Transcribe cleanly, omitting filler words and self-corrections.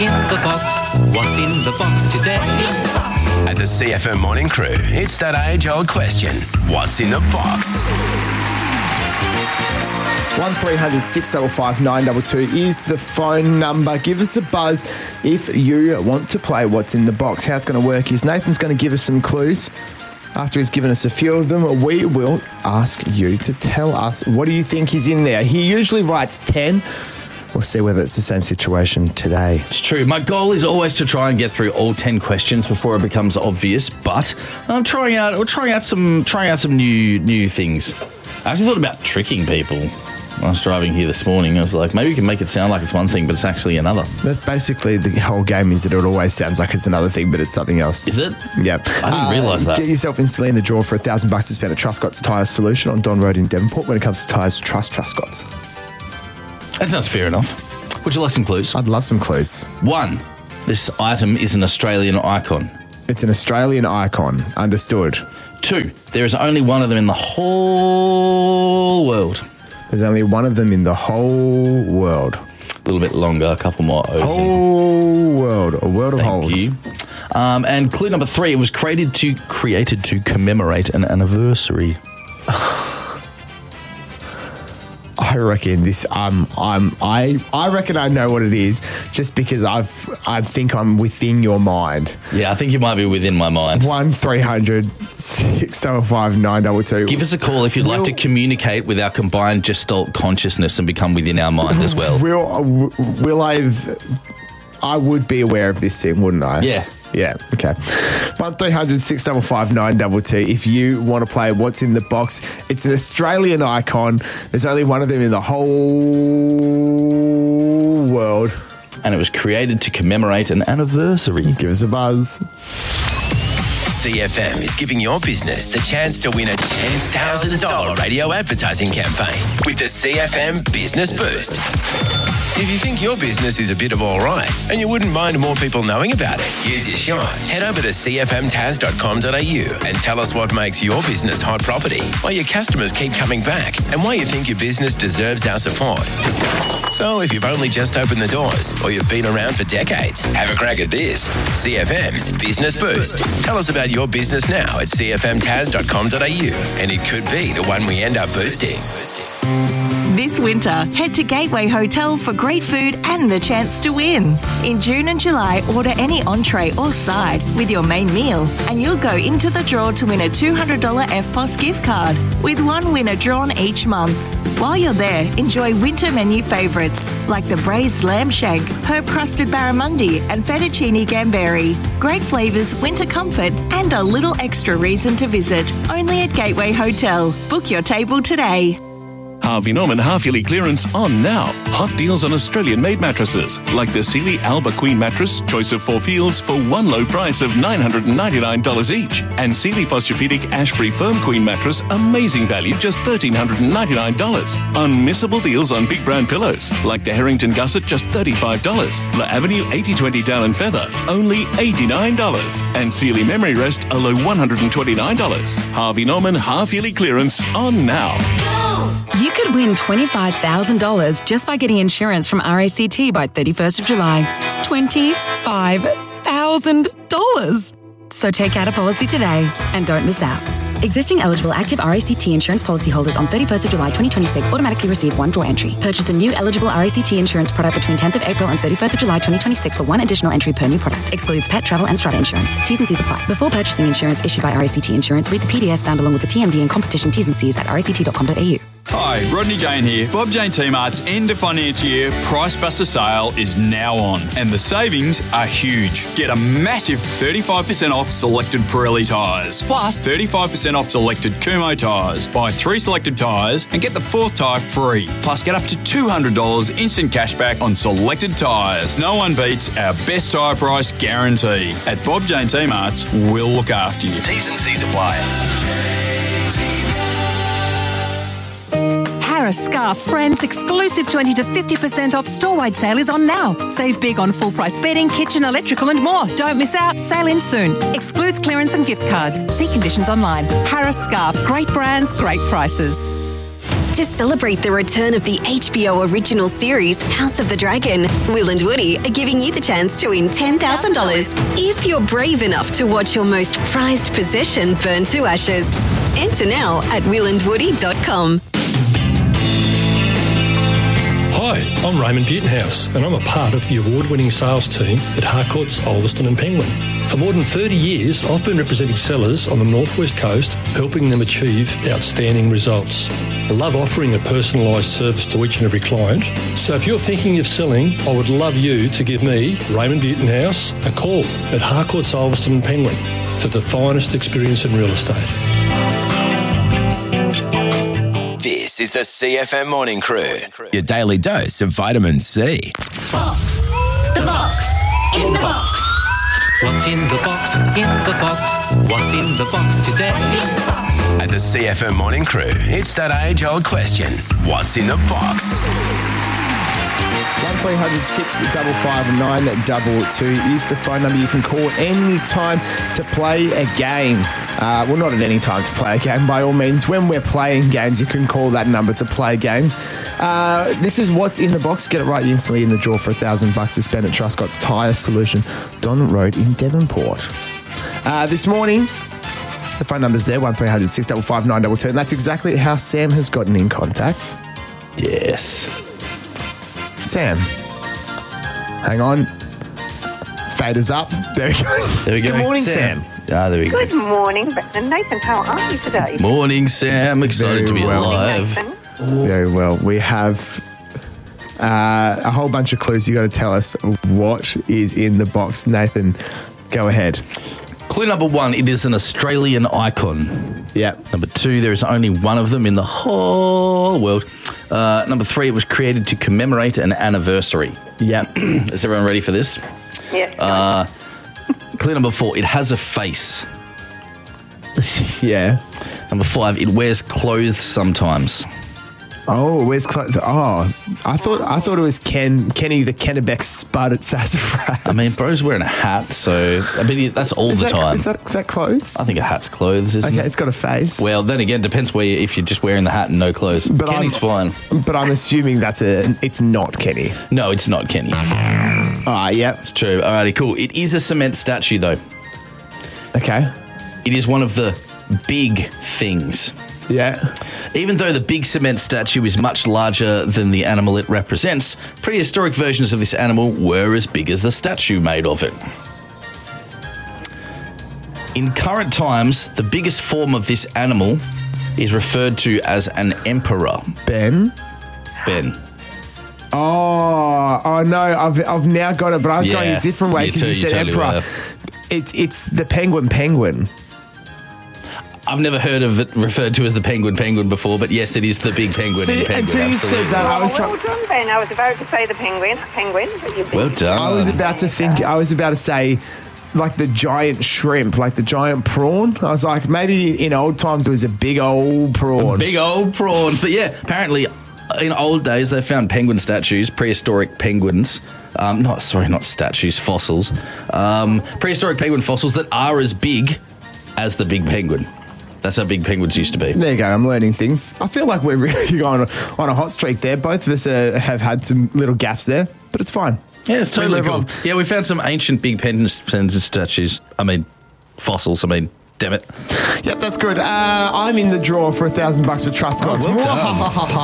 in the box? What's in the box today? At the CFM Morning Crew, it's that age-old question. What's in the box? 1300 655 922 is the phone number. Give us a buzz if you want to play What's in the Box. How it's going to work is Nathan's going to give us some clues. After he's given us a few of them, we will ask you to tell us what do you think is in there. He usually writes 10. We'll see whether it's the same situation today. It's true. My goal is always to try and get through all 10 questions before it becomes obvious, but I'm trying out some new things. I actually thought about tricking people. When I was driving here this morning, I was like, maybe we can make it sound like it's one thing, but it's actually another. That's basically the whole game, is that it always sounds like it's another thing, but it's something else. Is it? Yep. I didn't realise that. Get yourself instantly in the draw for $1,000 to spend at Truscott's Tyre Solution on Don Road in Devonport. When it comes to tyres, trust Truscott's. That sounds fair enough. Would you like some clues? I'd love some clues. 1, this item is an Australian icon. It's an Australian icon. Understood. 2, there is only one of them in the whole world. There's only one of them in the whole world. A little bit longer, a couple more O's. Whole world. A world of holes. Thank you. And clue number 3, it was created to commemorate an anniversary. I reckon this. I reckon I know what it is, just because I think I'm within your mind. Yeah, I think you might be within my mind. 1300 655 922. Give us a call if you'd like to communicate with our combined gestalt consciousness and become within our mind as well. I would be aware of this thing, wouldn't I? Yeah. Yeah, okay. 1300 655 922 if you want to play What's in the Box. It's an Australian icon. There's only one of them in the whole world. And it was created to commemorate an anniversary. Give us a buzz. CFM is giving your business the chance to win a $10,000 radio advertising campaign with the CFM Business Boost. If you think your business is a bit of all right and you wouldn't mind more people knowing about it, here's your shot. Head over to cfmtaz.com.au and tell us what makes your business hot property, why your customers keep coming back, and why you think your business deserves our support. So if you've only just opened the doors or you've been around for decades, have a crack at this. CFM's Business Boost. Tell us about your business now at cfmtaz.com.au and it could be the one we end up boosting. This winter, head to Gateway Hotel for great food and the chance to win. In June and July, order any entree or side with your main meal and you'll go into the draw to win a $200 EFTPOS gift card, with one winner drawn each month. While you're there, enjoy winter menu favourites like the braised lamb shank, herb-crusted barramundi and fettuccine gamberi. Great flavours, winter comfort and a little extra reason to visit. Only at Gateway Hotel. Book your table today. Harvey Norman half-yearly clearance on now. Hot deals on Australian-made mattresses, like the Sealy Alba Queen mattress, choice of 4 feels for one low price of $999 each. And Sealy Posturepedic Ash-Free Firm Queen mattress, amazing value, just $1,399. Unmissable deals on big brand pillows, like the Harrington Gusset, just $35. La Avenue 8020 Down and Feather, only $89. And Sealy Memory Rest, a low $129. Harvey Norman half-yearly clearance on now. You could win $25,000 just by getting insurance from RACT by 31st of July. $25,000. So take out a policy today and don't miss out. Existing eligible active RACT insurance policyholders on 31st of July 2026 automatically receive one draw entry. Purchase a new eligible RACT insurance product between 10th of April and 31st of July 2026 for one additional entry per new product. Excludes pet, travel and strata insurance. T's and C's apply. Before purchasing insurance issued by RACT Insurance, read the PDS found along with the TMD and competition T's and C's at ract.com.au. Hi, Rodney Jane here. Bob Jane T-Mart's end of financial year Price Buster sale is now on and the savings are huge. Get a massive 35% off selected Pirelli tyres, plus 35% off selected Kumho tyres. Buy 3 selected tyres and get the 4th tyre free. Plus get up to $200 instant cashback on selected tyres. No one beats our best tyre price guarantee. At Bob Jane T-Mart's, we'll look after you. T's and C's apply. Harris Scarf Friends exclusive 20 to 50% off store-wide sale is on now. Save big on full-price bedding, kitchen, electrical and more. Don't miss out. Sale ends soon. Excludes clearance and gift cards. See conditions online. Harris Scarf. Great brands, great prices. To celebrate the return of the HBO original series, House of the Dragon, Will and Woody are giving you the chance to win $10,000 if you're brave enough to watch your most prized possession burn to ashes. Enter now at willandwoody.com. Hi, I'm Raymond Butenhouse, and I'm a part of the award-winning sales team at Harcourts, Ulverston and Penguin. For more than 30 years, I've been representing sellers on the Northwest Coast, helping them achieve outstanding results. I love offering a personalised service to each and every client. So if you're thinking of selling, I would love you to give me, Raymond Butenhouse, a call at Harcourts, Ulverston and Penguin for the finest experience in real estate. This is the CFM Morning Crew, your daily dose of vitamin C. Box. The box. In the box. What's in the box? In the box. What's in the box today? At the CFM Morning Crew, it's that age-old question. What's in the box? 1300 655 922 is the phone number you can call any time to play a game. Well, not at any time to play a game, by all means. When we're playing games, you can call that number to play games. This is what's in the box. Get it right instantly in the draw for $1,000 to spend at Truscott's Tyre Solution, Don Road in Devonport. This morning, the phone number's there, 1300 655 922, and that's exactly how Sam has gotten in contact. Yes. Sam, hang on. Faders up. There we go. There we go. Good morning, Sam. There we go. Good morning, Nathan. How are you today? Morning, Sam. Excited to be alive. Very well. We have a whole bunch of clues. You got to tell us what is in the box. Nathan, go ahead. Clue number 1, it is an Australian icon. Yep. Number 2, there is only one of them in the whole world. Number 3, it was created to commemorate an anniversary. Yep. Is everyone ready for this? Yeah. Clue number 4, it has a face. Yeah. Number 5, it wears clothes sometimes. Oh, where's clothes? Oh, I thought it was Kenny the Kennebec Spud at Sassafras. I mean, bro's wearing a hat, so that's all the time. Is that clothes? I think a hat's clothes, isn't it? Okay, it's got a face. Well, then again, depends if you're just wearing the hat and no clothes. But Kenny's fine. But I'm assuming it's not Kenny. No, it's not Kenny. Yeah. It's true. Alrighty, cool. It is a cement statue, though. Okay. It is one of the big things. Yeah. Even though the big cement statue is much larger than the animal it represents, prehistoric versions of this animal were as big as the statue made of it. In current times, the biggest form of this animal is referred to as an emperor. Ben. Oh no! I've now got it, but I was going a different way because you said emperor. It's the penguin. I've never heard of it referred to as the penguin before, but yes, it is the big penguin. See, until you said that, I was trying. Well done, Ben. I was about to say the penguin, but you well done. I was about to say like the giant shrimp, like the giant prawn. I was like, maybe in old times it was a big old prawn. Big old prawns. But yeah, apparently in old days they found penguin statues, prehistoric penguins. Not statues, fossils. Prehistoric penguin fossils that are as big as the big penguin. That's how big penguins used to be. There you go. I'm learning things. I feel like we're really going on a hot streak there. Both of us have had some little gaffes there, but it's fine. Yeah, it's totally cool. Yeah, we found some ancient big penguin statues. Fossils. Damn it. Yep, that's good. I'm in the draw for $1,000 for Truscott's. Oh, well done.